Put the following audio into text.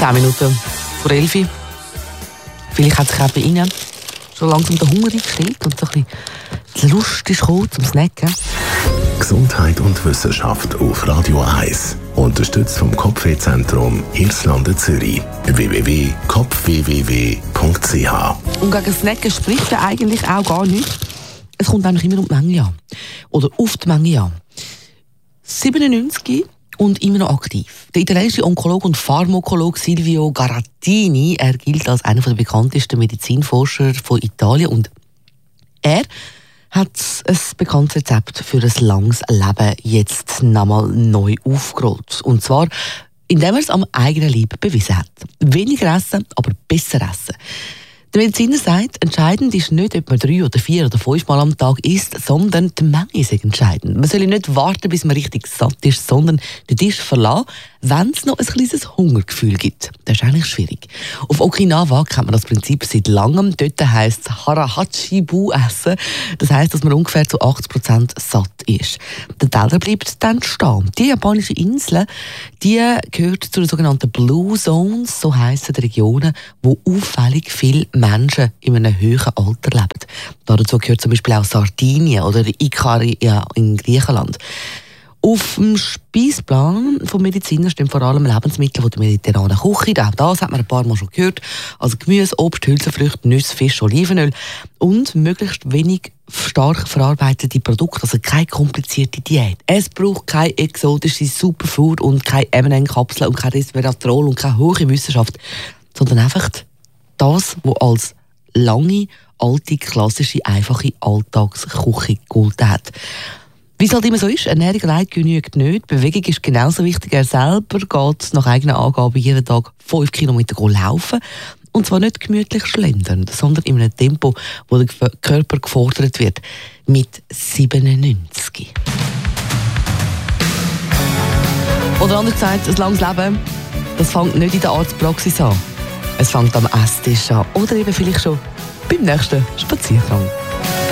10 Minuten vor 11 Uhr. Vielleicht hat sich auch bei Ihnen schon langsam der Hunger eingestellt und so ein bisschen die Lust ist gekommen zum Snacken. Gesundheit und Wissenschaft auf Radio 1. Unterstützt vom Kopfwehzentrum Irlande Zürich. www.kopfwww.ch. Und gegen Snacken spricht er eigentlich auch gar nicht. Es kommt nämlich immer um die Menge an. Oder auf die Menge an. 97 und immer noch aktiv. Der italienische Onkologe und Pharmakologe Silvio Garattini, er gilt als einer der bekanntesten Medizinforscher von Italien und er hat ein bekanntes Rezept für ein langes Leben jetzt nochmal neu aufgerollt. Und zwar, indem er es am eigenen Leib bewiesen hat. Weniger essen, aber besser essen. Der Mediziner sagt, entscheidend ist nicht, ob man 3 oder 4 oder 5 Mal am Tag isst, sondern die Menge ist entscheidend. Man soll nicht warten, bis man richtig satt ist, sondern den Tisch verlassen, wenn es noch ein kleines Hungergefühl gibt. Das ist eigentlich schwierig. Auf Okinawa kennt man das Prinzip seit langem. Dort heisst es Harahachibu essen. Das heisst, dass man ungefähr zu 80% satt ist. Der Teller bleibt dann stehen. Die japanische Insel, die gehört zu den sogenannten Blue Zones, so heissen die Regionen, wo auffällig viele Menschen in einem höheren Alter leben. Dazu gehört zum Beispiel auch Sardinien oder Ikaria in Griechenland. Auf dem Speisplan des Mediziners stehen vor allem Lebensmittel von der mediterranen Küche. Auch das hat man ein paar Mal schon gehört. Also Gemüse, Obst, Hülsenfrüchte, Nüsse, Fisch, Olivenöl und möglichst wenig stark verarbeitete Produkte, also keine komplizierte Diät. Es braucht kein exotisches Superfood und keine M&M-Kapseln und kein Resveratrol und keine hohe Wissenschaft, sondern einfach das, was als lange, alte, klassische, einfache Alltagsküche gegolten hat. Wie es halt immer so ist, Ernährung allein genügt nicht. Bewegung ist genauso wichtig. Er selber geht nach eigenen Angaben jeden Tag 5 Kilometer laufen. Und zwar nicht gemütlich schlendern, sondern in einem Tempo, wo der Körper gefordert wird. Mit 97. Oder anders gesagt, ein langes Leben, das fängt nicht in der Arztpraxis an. Es fängt am Esstisch an. Oder eben vielleicht schon beim nächsten Spaziergang.